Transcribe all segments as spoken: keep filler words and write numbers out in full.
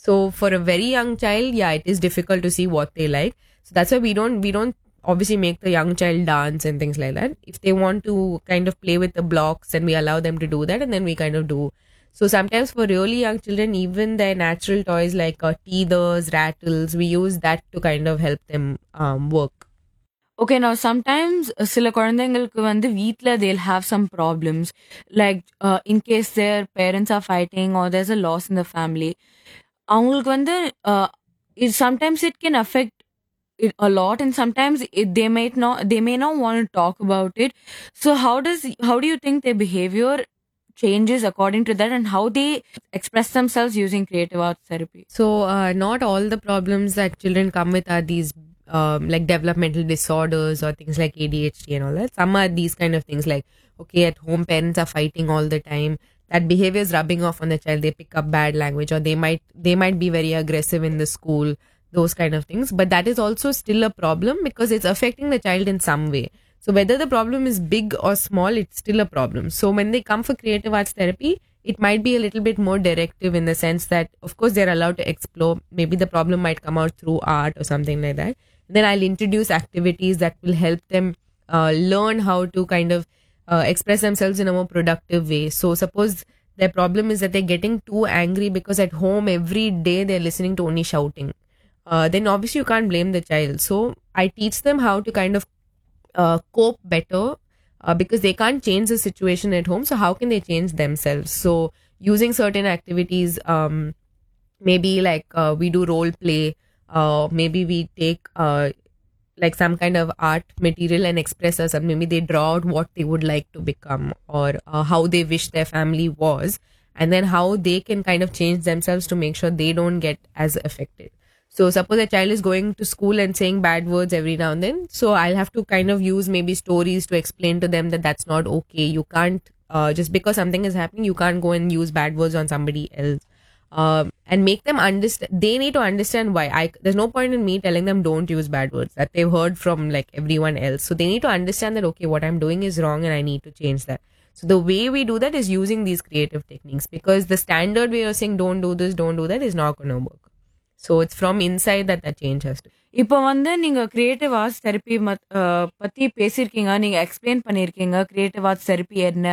So for a very young child, yeah, it is difficult to see what they like. So that's why we don't we don't obviously make the young child dance and things like that. If they want to kind of play with the blocks, then we allow them to do that, and then we kind of do. So sometimes for really young children, even their natural toys like uh, teethers, rattles, we use that to kind of help them um, work. Okay, now sometimes uh, சில குழந்தைங்களுக்கு வந்து வீட்ல they'll have some problems, like uh, in case their parents are fighting or there's a loss in the family. அவங்களுக்கு வந்து uh, it, sometimes it can affect it a lot, and sometimes it, they might not they may not want to talk about it. So how does how do you think their behavior changes according to that, and how they express themselves using creative arts therapy? So uh, not all the problems that children come with are these um, like developmental disorders or things like A D H D and all that. Some are these kind of things like, okay, at home parents are fighting all the time. That behavior is rubbing off on the child. They pick up bad language, or they might they might be very aggressive in the school. Those kind of things. But that is also still a problem because it's affecting the child in some way. So whether the problem is big or small, it's still a problem. So when they come for creative arts therapy, it might be a little bit more directive in the sense that, of course, they're allowed to explore. Maybe the problem might come out through art or something like that. Then I'll introduce activities that will help them uh, learn how to kind of uh, express themselves in a more productive way. So suppose their problem is that they're getting too angry because at home every day they're listening to only shouting. Uh, then obviously you can't blame the child. So I teach them how to kind of uh, cope better uh, because they can't change the situation at home. So how can they change themselves? So using certain activities, um, maybe like uh, we do role play, uh, maybe we take uh, like some kind of art material and express us, and maybe they draw out what they would like to become, or uh, how they wish their family was, and then how they can kind of change themselves to make sure they don't get as affected. So suppose a child is going to school and saying bad words every now and then. So I'll have to kind of use maybe stories to explain to them that that's not okay. You can't, uh, just because something is happening, you can't go and use bad words on somebody else. Um, and make them understand. They need to understand why. I There's no point in me telling them don't use bad words that they've heard from like everyone else. So they need to understand that, okay, what I'm doing is wrong and I need to change that. So the way we do that is using these creative techniques, because the standard way of saying don't do this, don't do that is not going to work. So it's from inside that that change has to. இப்போ வந்து நீங்க creative arts therapy பத்தி பேசியிருக்கீங்க, நீங்க explain பண்ணியிருக்கீங்க creative arts therapy என்ன,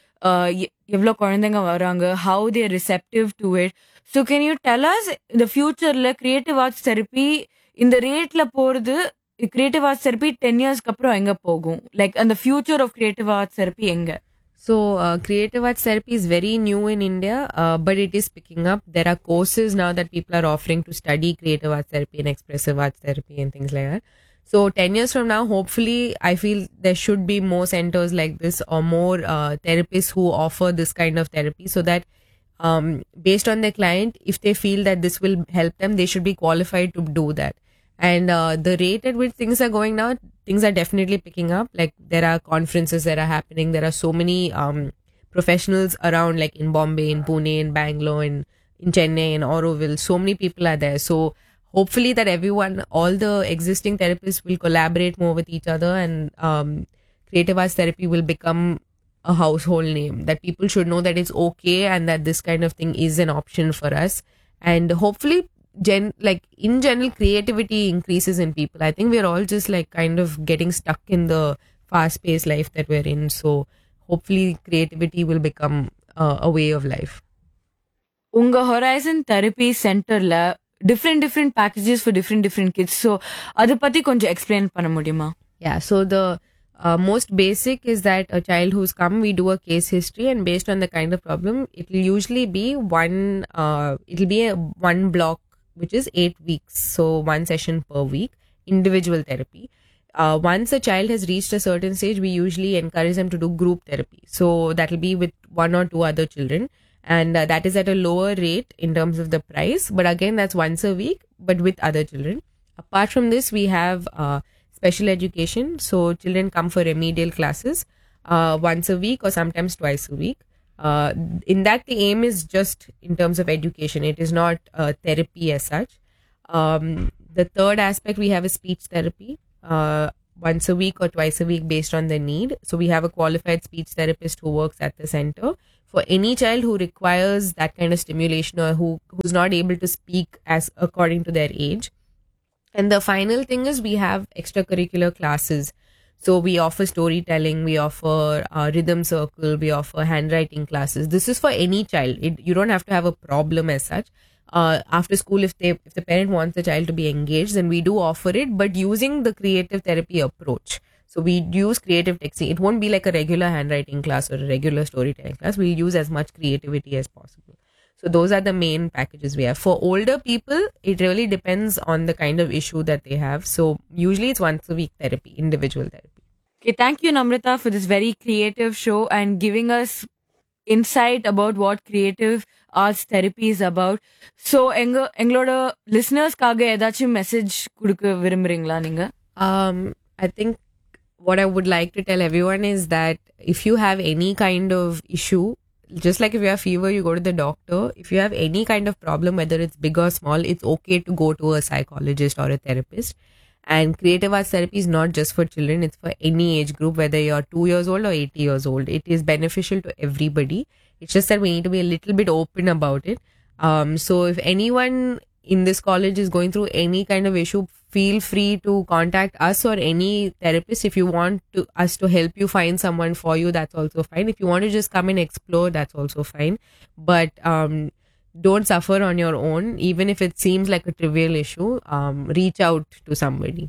எவ்வளோ குழந்தைங்க வராங்க, how they receptive to it. So can you tell us இந்த ஃபியூச்சர்ல கிரியேட்டிவ் ஆர்ட்ஸ் தெரப்பி இந்த ரேட்ல போறது, கிரியேட்டிவ் ஆர்ட்ஸ் தெரப்பி டென் இயர்ஸ்க்கு அப்புறம் எங்க போகும்? லைக் அந்த future of creative arts therapy எங்க? So, uh, creative arts therapy is very new in India, uh, but it is picking up. There are courses now that people are offering to study creative arts therapy and expressive arts therapy and things like that. So, ten years from now, hopefully, I feel there should be more centers like this, or more uh, therapists who offer this kind of therapy, so that um, based on their client, if they feel that this will help them, they should be qualified to do that. And uh, the rate at which things are going now, things are definitely picking up. Like there are conferences that are happening. There are so many um, professionals around, like in Bombay, in Pune, in Bangalore, in, in Chennai, in Auroville. So many people are there. So hopefully that everyone, all the existing therapists will collaborate more with each other, and um, creative arts therapy will become a household name. That people should know that it's okay and that this kind of thing is an option for us. And hopefully, gen like in general, creativity increases in people. I think we're all just like kind of getting stuck in the fast-paced life that we're in. So hopefully creativity will become uh, a way of life. உங்க horizon therapy சென்டர்ல different different packages for different different kids, so அதை பத்தி கொஞ்சம் explain பண்ண முடியுமா? Yeah, so the uh, most basic is that a child who's come, we do a case history, and based on the kind of problem, it will usually be one uh, it'll be a one block, which is eight weeks. So one session per week, individual therapy. Uh, once a child has reached a certain stage, we usually encourage them to do group therapy. So that will be with one or two other children. And uh, that is at a lower rate in terms of the price. But again, that's once a week, but with other children. Apart from this, we have uh, special education. So children come for remedial classes uh, once a week or sometimes twice a week. Uh, in that, the aim is just in terms of education. It is not uh, therapy as such. Um, the third aspect, we have a speech therapy uh, once a week or twice a week based on the need. So we have a qualified speech therapist who works at the center for any child who requires that kind of stimulation or who who's not able to speak as according to their age. And the final thing is we have extracurricular classes. So we offer storytelling, we offer uh, rhythm circle, we offer handwriting classes. This is for any child. It, you don't have to have a problem as such. Uh, after school, if they if the parent wants the child to be engaged, then we do offer it, but using the creative therapy approach. So we use creative technique. It won't be like a regular handwriting class or a regular storytelling class. We use as much creativity as possible. So those are the main packages we have. For older people, it really depends on the kind of issue that they have. So usually it's once a week therapy, individual therapy. Okay, thank you, Namrata, for this very creative show and giving us insight about what creative arts therapy is about. So, எங்க எங்களோட listeners-காக ஏதாச்சும் message கொடுக்க விரும்புறீங்களா நீங்க? Um, I think what I would like to tell everyone is that if you have any kind of issue, just like if you have fever, you go to the doctor. If you have any kind of problem, whether it's big or small, it's okay to go to a psychologist or a therapist. And creative arts therapy is not just for children, it's for any age group, whether you're two years old or eighty years old. It is beneficial to everybody. It's just that we need to be a little bit open about it. Um, so if anyone in this college is going through any kind of issue, feel free to contact us or any therapist. If you want to, us to help you find someone for you, that's also fine. If you want to just come and explore, that's also fine. But um, don't suffer on your own. Even if it seems like a trivial issue, um, reach out to somebody.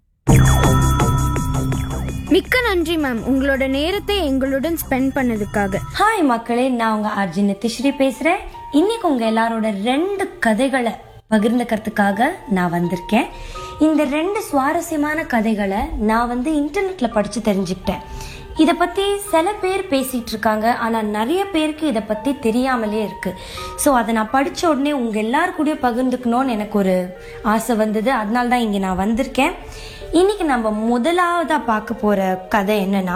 மிக்க நன்றி ma'am, உங்களோட நேரத்தை எங்களுடன் spend பண்ணதுக்காக. Hi மக்களே, நான் உங்க RJ Nithishri பேசுறேன். இன்னைக்கு உங்க எல்லாரோட ரெண்டு கதைகளை பகிர்ந்துக்கிறதுக்காக நான் வந்திருக்கேன். இந்த ரெண்டு சுவாரஸ்யமான கதைகளை நான் வந்து இன்டர்நெட்ல படிச்சு தெரிஞ்சுக்கிட்டேன். இதை பற்றி சில பேர் பேசிகிட்டு இருக்காங்க, ஆனால் நிறைய பேருக்கு இதை பற்றி தெரியாமலே இருக்குது. ஸோ அதை நான் படித்த உடனே உங்கள் எல்லாருக்கூடயும் பகிர்ந்துக்கணும்னு எனக்கு ஒரு ஆசை வந்தது. அதனால தான் இங்கே நான் வந்திருக்கேன். இன்றைக்கி நம்ம முதலாவதாக பார்க்க போகிற கதை என்னென்னா,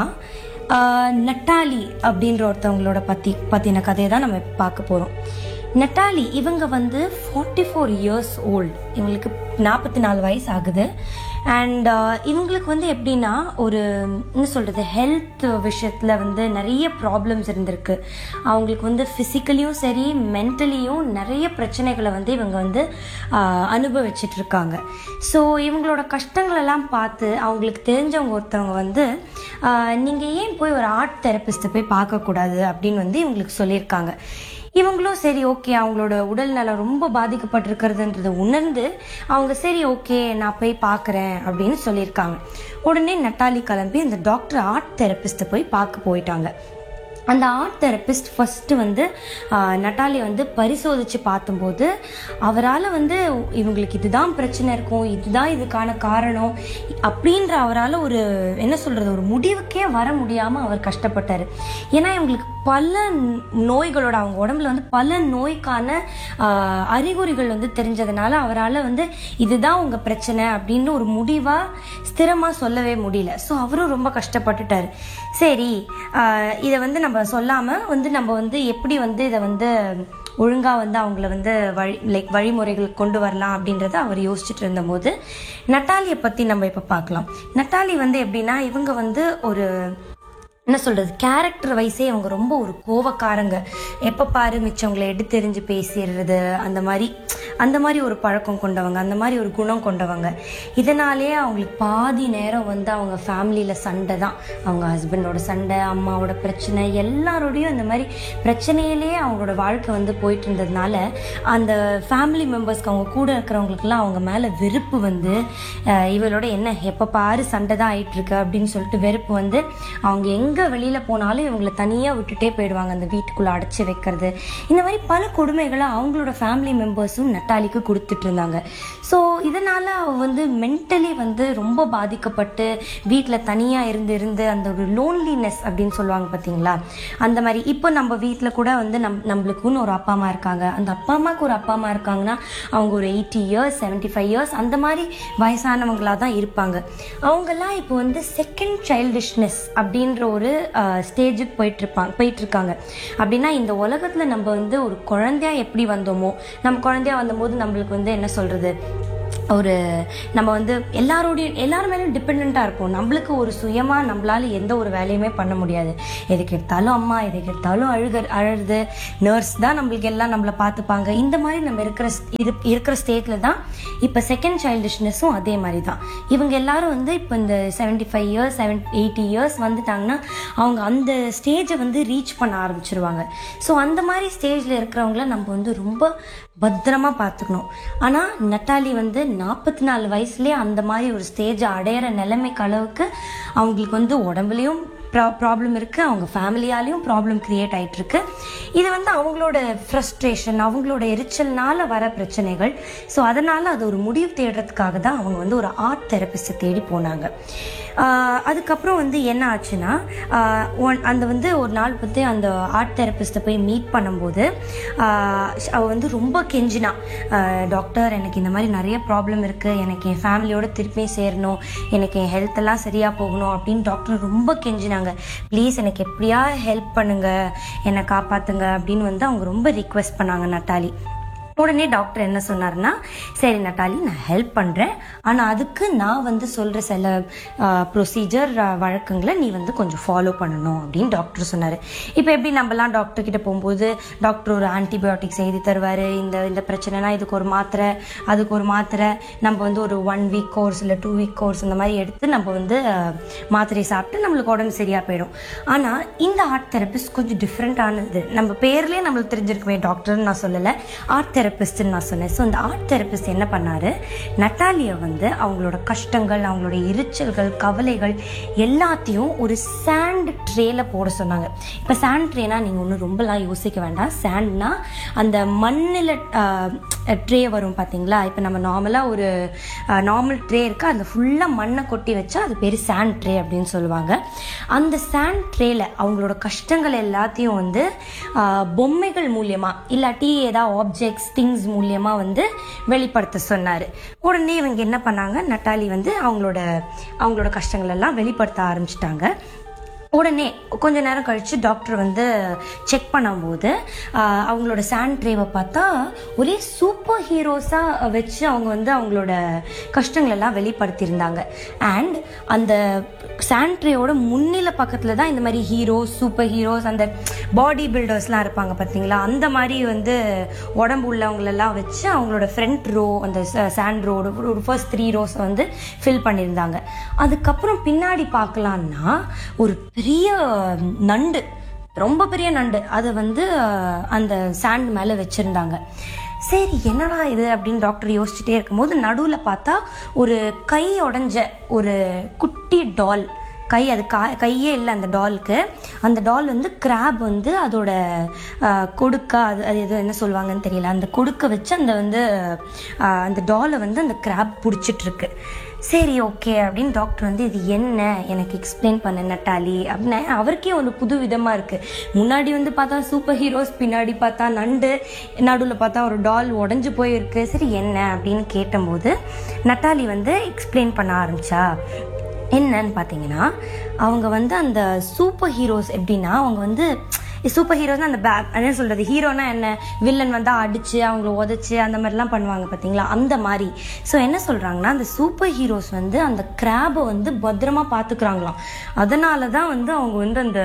நட்டாலி அப்படின்ற ஒருத்தவங்களோட பற்றி பற்றின கதையை தான் நம்ம பார்க்க போகிறோம். நட்டாலி இவங்க வந்து ஃபார்ட்டி ஃபோர் இயர்ஸ் ஓல்டு, இவங்களுக்கு நாற்பத்தி நாலு வயசு ஆகுது. அண்ட் இவங்களுக்கு வந்து எப்படின்னா, ஒரு என்ன சொல்கிறது, ஹெல்த் விஷயத்தில் வந்து நிறைய ப்ராப்ளம்ஸ் இருந்திருக்கு. அவங்களுக்கு வந்து ஃபிசிக்கலியும் சரி மென்டலியும் நிறைய பிரச்சனைகளை வந்து இவங்க வந்து அனுபவிச்சுட்டு இருக்காங்க. ஸோ இவங்களோட கஷ்டங்களெல்லாம் பார்த்து அவங்களுக்கு தெரிஞ்சவங்க ஒருத்தவங்க வந்து, நீங்கள் ஏன் போய் ஒரு ஆர்ட் தெரபிஸ்ட்டை போய் பார்க்கக்கூடாது அப்படின்னு வந்து இவங்களுக்கு சொல்லியிருக்காங்க. இவங்களும் சரி ஓகே, அவங்களோட உடல் நலம் ரொம்ப பாதிக்கப்பட்டிருக்கிறதுன்றதை உணர்ந்து அவங்க சரி ஓகே நான் போய் பார்க்குறேன் அப்படின்னு சொல்லியிருக்காங்க. உடனே நட்டாலி கிளம்பி அந்த டாக்டர் ஆர்ட் தெரபிஸ்ட்டை போய் பார்க்க போயிட்டாங்க. அந்த ஆர்ட் தெரபிஸ்ட் ஃபஸ்ட்டு வந்து நட்டாலி வந்து பரிசோதித்து பார்த்தும்போது அவரால் வந்து இவங்களுக்கு இதுதான் பிரச்சனை இருக்கும், இதுதான் இதுக்கான காரணம் அப்படின்ற அவரால் ஒரு என்ன சொல்கிறது ஒரு முடிவுக்கே வர முடியாமல் அவர் கஷ்டப்பட்டார். ஏன்னா இவங்களுக்கு பல நோய்களோட அவங்க உடம்புல வந்து பல நோய்க்கான அறிகுறிகள் வந்து தெரிஞ்சதுனால அவரால் வந்து இதுதான் உங்கள் பிரச்சனை அப்படின்னு ஒரு முடிவாக ஸ்திரமாக சொல்லவே முடியல. ஸோ அவரும் ரொம்ப கஷ்டப்பட்டுட்டார். சரி, இதை வந்து நம்ம சொல்லாமல் வந்து நம்ம வந்து எப்படி வந்து இதை வந்து ஒழுங்காக வந்து அவங்கள வந்து வழி லைக் வழிமுறைகள் கொண்டு வரலாம் அப்படின்றத அவர் யோசிச்சுட்டு இருந்தபோது நட்டாலியை பற்றி நம்ம இப்போ பார்க்கலாம். நட்டாலி வந்து எப்படின்னா, இவங்க வந்து ஒரு என்ன சொல்கிறது கேரக்டர் வைஸே அவங்க ரொம்ப ஒரு கோவக்காரங்க. எப்போ பாரு மிச்சவங்களை எடுத்தெறிஞ்சு பேசிடுறது, அந்த மாதிரி அந்த மாதிரி ஒரு பழக்கம் கொண்டவங்க, அந்த மாதிரி ஒரு குணம் கொண்டவங்க. இதனாலே அவங்களுக்கு பாதி நேரம் வந்து அவங்க ஃபேமிலியில் சண்டை தான். அவங்க ஹஸ்பண்டோட சண்டை, அம்மாவோட பிரச்சனை, எல்லாரோடையும் இந்த மாதிரி பிரச்சனையிலேயே அவங்களோட வாழ்க்கை வந்து போயிட்டு இருந்ததுனால அந்த ஃபேமிலி மெம்பர்ஸ்க்கு அவங்க கூட இருக்கிறவங்களுக்குலாம் அவங்க மேலே வெறுப்பு வந்து, இவளோட என்ன எப்போ பாரு சண்டை தான் ஆகிட்டுருக்கு அப்படின்னு சொல்லிட்டு வெறுப்பு வந்து அவங்க எங்கே வெளியில் போனாலும் இவங்களை தனியாக விட்டுட்டே போயிடுவாங்க. அந்த வீட்டுக்குள்ளே அடைச்சி வைக்கிறது, இந்த மாதிரி பல கொடுமைகளை அவங்களோட ஃபேமிலி மெம்பர்ஸும் நட்டாலிக்கு கொடுத்துட்டு இருந்தாங்க. ஸோ இதனால் அவ வந்து மென்டலி வந்து ரொம்ப பாதிக்கப்பட்டு வீட்டில் தனியாக இருந்து இருந்து அந்த ஒரு லோன்லினஸ் அப்படின்னு சொல்லுவாங்க பார்த்தீங்களா, அந்த மாதிரி. இப்போ நம்ம வீட்டில் கூட வந்து நம் நம்மளுக்குன்னு ஒரு அப்பா அம்மா இருக்காங்க. அந்த அப்பா அம்மாவுக்கு ஒரு அப்பா அம்மா இருக்காங்கன்னா அவங்க ஒரு eighty years seventy five years அந்த மாதிரி வயசானவங்களாக தான் இருப்பாங்க. அவங்கெல்லாம் இப்போ வந்து செகண்ட் சைல்டிஷ்னஸ் அப்படின்ற ஒரு ஸ்டேஜுக்கு போயிட்டுருப்பாங்க போயிட்டுருக்காங்க. அப்படின்னா இந்த உலகத்தில் நம்ம வந்து ஒரு குழந்தையா எப்படி வந்தோமோ, நம்ம குழந்தையா வந்தபோது நம்மளுக்கு வந்து என்ன சொல்கிறது ஒரு நம்ம வந்து எல்லாரோடைய எல்லாரும் மேலேயும் டிபெண்ட்டாக இருப்போம். நம்மளுக்கு ஒரு சுயமாக நம்மளால எந்த ஒரு வேலையுமே பண்ண முடியாது. எதுக்கு எடுத்தாலும் அம்மா, எதுக்கு எடுத்தாலும் அழுக அழுது நர்ஸ் தான் நம்மளுக்கு எல்லாம் நம்மளை பார்த்துப்பாங்க. இந்த மாதிரி நம்ம இருக்கிற இது இருக்கிற ஸ்டேட்டில் தான் இப்போ செகண்ட் சைல்டிஷ்னஸும் அதே மாதிரி தான். இவங்க எல்லாரும் வந்து இப்போ இந்த seventy five years seven eighty years வந்துட்டாங்கன்னா அவங்க அந்த ஸ்டேஜை வந்து ரீச் பண்ண ஆரம்பிச்சிருவாங்க. ஸோ அந்த மாதிரி ஸ்டேஜில் இருக்கிறவங்கள நம்ம வந்து ரொம்ப பத்திரமா பார்த்துக்கணும். ஆனால் நட்டாலி வந்து நாற்பத்தி நாலு வயசுலேயே அந்த மாதிரி ஒரு ஸ்டேஜை அடையிற நிலைமைக்கு அளவுக்கு அவங்களுக்கு வந்து உடம்புலையும் ப்ரா ப்ராப்ளம் இருக்குது, அவங்க ஃபேமிலியாலேயும் ப்ராப்ளம் க்ரியேட் ஆகிட்டுருக்கு. இது வந்து அவங்களோட ஃப்ரஸ்ட்ரேஷன், அவங்களோட எரிச்சல்னால வர பிரச்சனைகள். ஸோ அதனால் அது ஒரு முடிவு தேடுறதுக்காக தான் அவங்க வந்து ஒரு ஆர்ட் தெரபிஸ்ட்டை தேடி போனாங்க. அதுக்கப்புறம் வந்து என்ன ஆச்சுன்னா ஒன் அந்த வந்து ஒரு நாள் பற்றி அந்த ஆர்ட் தெரபிஸ்ட்டை போய் மீட் பண்ணும்போது அவள் வந்து ரொம்ப கெஞ்சினா, டாக்டர் எனக்கு இந்த மாதிரி நிறைய ப்ராப்ளம் இருக்குது, எனக்கு என் ஃபேமிலியோடு திருப்பியும் சேரணும், எனக்கு என் ஹெல்த்தெல்லாம் சரியாக போகணும் அப்படின்னு டாக்டர் ரொம்ப கெஞ்சினாங்க. ப்ளீஸ் எனக்கு எப்படியா ஹெல்ப் பண்ணுங்கள், என்னை காப்பாற்றுங்க அப்படின்னு வந்து அவங்க ரொம்ப ரிக்வெஸ்ட் பண்ணாங்க நட்டாலி. உடனே டாக்டர் என்ன சொன்னார்னா, சரி நட்டாலி நான் ஹெல்ப் பண்ணுறேன், ஆனால் அதுக்கு நான் வந்து சொல்கிற சில ப்ரொசீஜர் வழக்கங்களை நீ வந்து கொஞ்சம் ஃபாலோ பண்ணணும் அப்படின்னு டாக்டர் சொன்னார். இப்போ எப்படி நம்மலாம் டாக்டர்கிட்ட போகும்போது டாக்டர் ஒரு ஆன்டிபயோட்டிக்ஸ் எழுதி தருவார், இந்த இந்த பிரச்சனைனா இதுக்கு ஒரு மாத்திரை, அதுக்கு ஒரு மாத்திரை, நம்ம வந்து ஒரு ஒன் வீக் கோர்ஸ் இல்லை டூ வீக் கோர்ஸ் இந்த மாதிரி எடுத்து நம்ம வந்து மாத்திரை சாப்பிட்டு நம்மளுக்கு உடம்பு சரியாக போயிடும். ஆனால் இந்த ஆர்ட் தெரபிஸ்ட் கொஞ்சம் டிஃப்ரெண்ட்டானது. நம்ம பேர்லேயே நம்மளுக்கு தெரிஞ்சிருக்குமே, டாக்டர்னு நான் சொல்லலை, ஆர்ட் தெரபிஸ்ட்னு நான் சொன்னேன். ஸோ இந்த ஆர்ட் தெரபிஸ்ட் என்ன பண்ணாரு, நட்டாலியை வந்து அவங்களோட கஷ்டங்கள், அவங்களோட எரிச்சல்கள், கவலைகள் எல்லாத்தையும் ஒரு சாண்ட் ட்ரேல போட சொன்னாங்க. இப்போ சாண்ட் ட்ரேனா நீங்கள் ஒன்றும் ரொம்பலாம் யோசிக்க வேண்டாம். சாண்ட்னா அந்த மண்ணில் ட்ரே வரும் பார்த்தீங்களா, இப்போ நம்ம நார்மலாக ஒரு நார்மல் ட்ரே இருக்குது, அதில் ஃபுல்லாக மண்ணை கொட்டி வச்சா அது பேர் சாண்ட் ட்ரே அப்படின்னு சொல்லுவாங்க. அந்த சாண்ட் ட்ரேல அவங்களோட கஷ்டங்கள் எல்லாத்தையும் வந்து பொம்மைகள் மூலியமாக இல்லாட்டி ஏதாவது ஆப்ஜெக்ட்ஸ் திங்ஸ் மூலியமாக வந்து வெளிப்படுத்த சொன்னார். உடனே இவங்க என்ன பண்ணாங்க, நட்டாலி வந்து அவங்களோட அவங்களோட கஷ்டங்கள் எல்லாம் வெளிப்படுத்த ஆரம்பிச்சிட்டாங்க. உடனே கொஞ்ச நேரம் கழித்து டாக்டர் வந்து செக் பண்ணும்போது அவங்களோட சாண்ட் ட்ரேவை பார்த்தா ஒரே சூப்பர் ஹீரோஸாக வச்சு அவங்க வந்து அவங்களோட கஷ்டங்கள் எல்லாம் வெளிப்படுத்தியிருந்தாங்க. அண்ட் அந்த சாண்ட் ட்ரேயோட முன்னில பக்கத்தில் தான் இந்த மாதிரி ஹீரோஸ், சூப்பர் ஹீரோஸ், அந்த பாடி பில்டர்ஸ்லாம் இருப்பாங்க பார்த்தீங்களா, அந்த மாதிரி வந்து உடம்பு உள்ளவங்களெல்லாம் வச்சு அவங்களோட ஃப்ரண்ட் ரோ, அந்த சாண்ட் ரோடு ஒரு ஃபர்ஸ்ட் த்ரீ ரோஸை வந்து ஃபில் பண்ணியிருந்தாங்க. அதுக்கப்புறம் பின்னாடி பார்க்கலான்னா ஒரு பெரிய நண்டு, ரொம்ப பெரிய நண்டு, அதை வந்து அந்த சாண்ட் மேலே வச்சுருந்தாங்க. சரி என்னடா இது அப்படின்னு டாக்டர் யோசிச்சுட்டே இருக்கும்போது நடுவில் பார்த்தா ஒரு கை உடஞ்ச ஒரு குட்டி டால், கை அது கா கையே இல்லை அந்த டாலுக்கு. அந்த டால் வந்து கிராப் வந்து அதோட கொடுக்க, அது அது எது என்ன சொல்லுவாங்கன்னு தெரியல, அந்த கொடுக்க வச்சு அந்த வந்து அந்த டாலை வந்து அந்த கிராப் பிடிச்சிட்ருக்கு. சரி ஓகே அப்படின்னு டாக்டர் வந்து இது என்ன எனக்கு எக்ஸ்பிளைன் பண்ண நட்டாலி அப்படின்னு அவருக்கே ஒரு புது விதமாக இருக்குது. முன்னாடி வந்து பார்த்தா சூப்பர் ஹீரோஸ், பின்னாடி பார்த்தா நண்டு, நடுவில் பார்த்தா ஒரு டால் உடஞ்சி போயிருக்கு. சரி என்ன அப்படின்னு கேட்டபோது நட்டாலி வந்து எக்ஸ்பிளைன் பண்ண ஆரம்பிச்சா. என்னன்னு பார்த்தீங்கன்னா அவங்க வந்து அந்த சூப்பர் ஹீரோஸ் எப்படின்னா, அவங்க வந்து சூப்பர் ஹீரோஸ்னா அந்த பேக் என்ன சொல்கிறது, ஹீரோனா என்ன, வில்லன் வந்தால் அடித்து அவங்கள உதச்சி அந்த மாதிரிலாம் பண்ணுவாங்க பார்த்தீங்களா, அந்த மாதிரி. ஸோ என்ன சொல்கிறாங்கன்னா அந்த சூப்பர் ஹீரோஸ் வந்து அந்த கிராபை வந்து பத்திரமா பார்த்துக்கிறாங்களாம். அதனால தான் வந்து அவங்க வந்து அந்த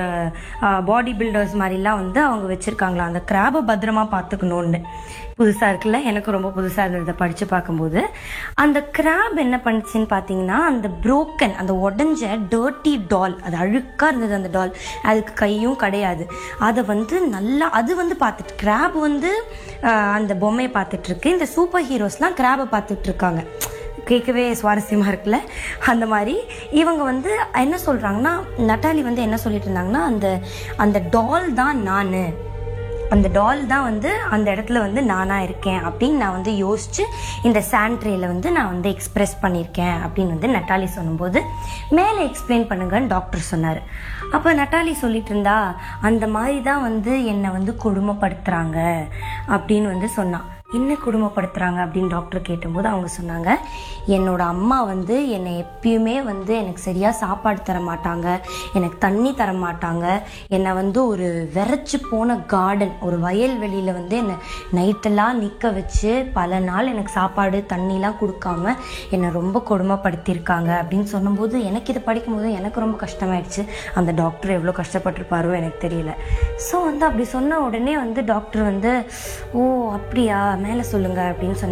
பாடி பில்டர்ஸ் மாதிரிலாம் வந்து அவங்க வச்சுருக்காங்களாம், அந்த கிராபை பத்திரமா பார்த்துக்கணுன்னு. புதுசாக இருக்குல்ல, எனக்கு ரொம்ப புதுசாக இருந்தது இதை படித்து பார்க்கும்போது. அந்த கிராப் என்ன பண்ணுச்சுன்னு பார்த்தீங்கன்னா அந்த புரோக்கன், அந்த உடஞ்ச டர்ட்டி டால், அது அழுக்காக இருந்தது அந்த டால், அதுக்கு கையும் கிடையாது, அதை வந்து நல்லா அது வந்து பார்த்துட்டு கிராப் வந்து அந்த பொம்மையை பார்த்துட்ருக்கு, இந்த சூப்பர் ஹீரோஸ்லாம் கிராபை பார்த்துட்ருக்காங்க. கேட்கவே சுவாரஸ்யமாக இருக்குல்ல. அந்த மாதிரி இவங்க வந்து என்ன சொல்கிறாங்கன்னா, நட்டாலி வந்து என்ன சொல்லிட்டு இருந்தாங்கன்னா, அந்த அந்த டால் தான் நான், அந்த டால் தான் வந்து அந்த இடத்துல வந்து நானாக இருக்கேன் அப்படின்னு நான் வந்து யோசித்து இந்த சாண்ட்ரேல வந்து நான் வந்து எக்ஸ்ப்ரெஸ் பண்ணியிருக்கேன் அப்படின்னு வந்து நட்டாலி சொல்லும்போது, மேலே எக்ஸ்பிளைன் பண்ணுங்கன்னு டாக்டர் சொன்னார். அப்போ நட்டாலி சொல்லிட்டு இருந்தா, அந்த மாதிரி தான் வந்து என்னை வந்து கொடுமைப்படுத்துகிறாங்க அப்படின்னு வந்து சொன்னான். என்ன கொடுமைப்படுத்துகிறாங்க அப்படின்னு டாக்டர் கேட்டும்போது அவங்க சொன்னாங்க, என்னோட அம்மா வந்து என்னை எப்பயுமே வந்து எனக்கு சரியாக சாப்பாடு தர மாட்டாங்க, எனக்கு தண்ணி தர மாட்டாங்க, என்னை வந்து ஒரு விரைச்சி போன கார்டன் ஒரு வயல்வெளியில் வந்து என்னை நைட்டெல்லாம் நிற்க வச்சு பல நாள் எனக்கு சாப்பாடு தண்ணிலாம் கொடுக்காம என்னை ரொம்ப கொடுமைப்படுத்தியிருக்காங்க அப்படின்னு சொன்னபோது எனக்கு இதை படிக்கும்போது எனக்கு ரொம்ப கஷ்டமாயிடுச்சு. அந்த டாக்டர் எவ்வளோ கஷ்டப்பட்டிருப்பாரோ எனக்கு தெரியல. ஸோ வந்து அப்படி சொன்ன உடனே வந்து டாக்டர் வந்து, ஓ அப்படியா, மேலே சொல்லுங்கள் அப்படின்னு சொன்னாங்க.